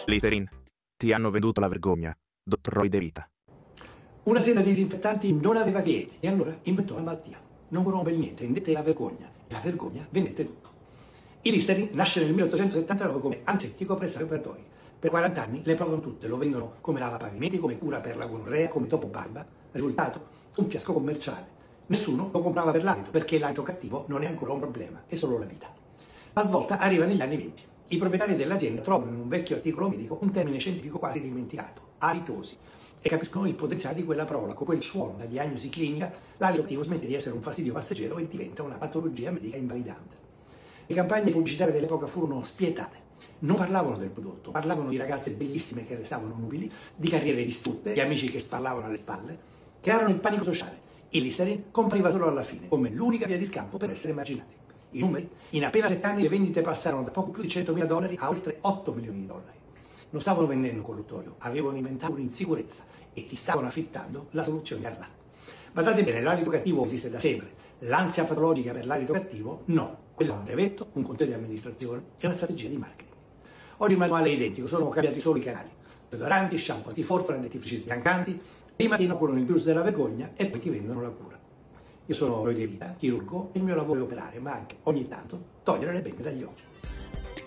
Listerin. Ti hanno venduto la vergogna, dottor Roy De Vita. Un'azienda di disinfettanti non aveva clienti e allora inventò la malattia. Non curò per niente, vendette la vergogna e la vergogna vendette tutto. Il Listerin nasce nel 1879 come antisettico presso i operatori. Per 40 anni le provano tutte, lo vendono come lavapavimenti, come cura per la gonorrea, come topo barba. Risultato? Un fiasco commerciale. Nessuno lo comprava per l'alito, perché l'alito cattivo non è ancora un problema, è solo la vita. La svolta arriva negli anni 20. I proprietari dell'azienda trovano in un vecchio articolo medico un termine scientifico quasi dimenticato, alitosi, e capiscono il potenziale di quella parola. Con quel suono da diagnosi clinica, l'alito cattivo smette di essere un fastidio passeggero e diventa una patologia medica invalidante. Le campagne pubblicitarie dell'epoca furono spietate. Non parlavano del prodotto, parlavano di ragazze bellissime che restavano nubili, di carriere distrutte, di amici che sparlavano alle spalle. Crearono il panico sociale. Il Listerin compariva solo alla fine, come l'unica via di scampo per essere immaginati. I numeri? In appena 7 anni le vendite passarono da poco più di $100.000 a oltre $8 milioni. Non stavano vendendo un colluttorio, avevano inventato un'insicurezza e ti stavano affittando la soluzione al rana. Guardate bene, l'alito cattivo esiste da sempre. L'ansia patologica per l'alito cattivo no. Quello è un brevetto, un consiglio di amministrazione e una strategia di marketing. Oggi il manuale è identico, sono cambiati solo i canali. Deodoranti, shampoo antiforfora, dentifrici sbiancanti, prima ti inoculano il virus della vergogna e poi ti vendono la cura. Io sono Roy De Vita, chirurgo, e il mio lavoro è operare, ma anche ogni tanto togliere le penne dagli occhi.